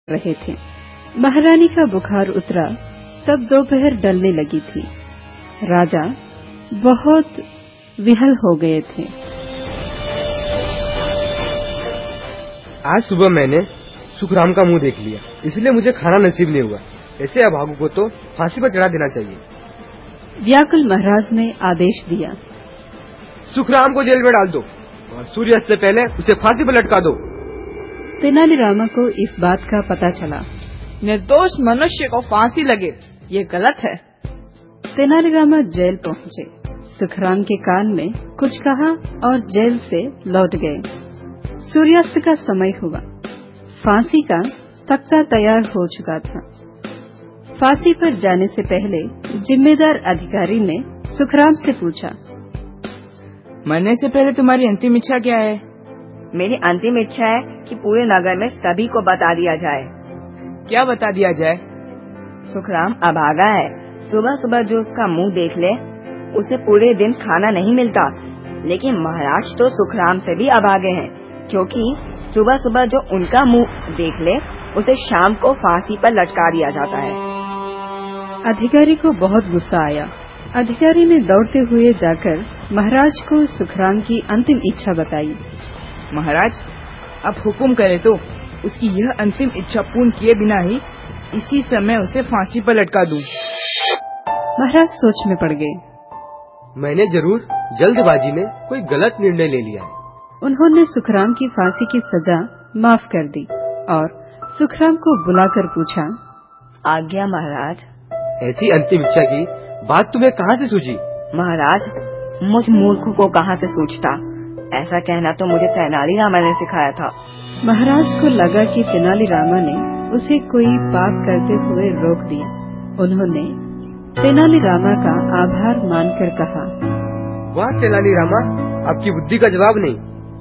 रहे थे। महारानी का बुखार उतरा तब दोपहर ढलने लगी थी। राजा बहुत विहल हो गए थे। आज सुबह मैंने सुखराम का मुंह देख लिया, इसलिए मुझे खाना नसीब नहीं हुआ। ऐसे अभागों को तो फांसी पर चढ़ा देना चाहिए। व्याकुल महाराज ने आदेश दिया, सुखराम को जेल में डाल दो और सूर्यास्त से पहले उसे फांसी पर लटका दो। तेनालीरामा को इस बात का पता चला। निर्दोष मनुष्य को फांसी लगे, ये गलत है। तेनालीरामा जेल पहुंचे। सुखराम के कान में कुछ कहा और जेल से लौट गए। सूर्यास्त का समय हुआ। फांसी का तख्ता तैयार हो चुका था। फांसी पर जाने से पहले जिम्मेदार अधिकारी ने सुखराम से पूछा, मरने से पहले तुम्हारी अंतिम इच्छा क्या है? मेरी अंतिम इच्छा है कि पूरे नगर में सभी को बता दिया जाए। क्या बता दिया जाए? सुखराम अभागा है। सुबह सुबह जो उसका मुंह देख ले उसे पूरे दिन खाना नहीं मिलता। लेकिन महाराज तो सुखराम से भी अभागे हैं, क्योंकि सुबह सुबह जो उनका मुंह देख ले उसे शाम को फांसी पर लटका दिया जाता है। अधिकारी को बहुत गुस्सा आया। अधिकारी ने दौड़ते हुए जाकर महाराज को सुखराम की अंतिम इच्छा बताई। महाराज, अब हुक्म करे तो उसकी यह अंतिम इच्छा पूर्ण किए बिना ही इसी समय उसे फांसी पर लटका दूं। महाराज सोच में पड़ गए। मैंने जरूर जल्दबाजी में कोई गलत निर्णय ले लिया है। उन्होंने सुखराम की फांसी की सजा माफ कर दी और सुखराम को बुलाकर पूछा, आज्ञा महाराज। ऐसी अंतिम इच्छा की बात तुम्हें कहाँ से सूझी? महाराज, मुझ मूर्ख को कहाँ से सूझता, ऐसा कहना तो मुझे तेनालीरामा ने सिखाया था। महाराज को लगा कि तेनालीरामा ने उसे कोई पाप करते हुए रोक दिया। उन्होंने तेनालीरामा का आभार मानकर कहा, वाह तेनालीरामा, आपकी बुद्धि का जवाब नहीं।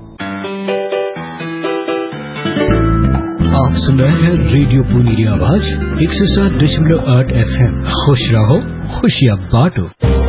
आप सुन रहे हैं रेडियो पुनेरी आवाज 107.8 FM। खुश रहो, खुशियाँ बांटो।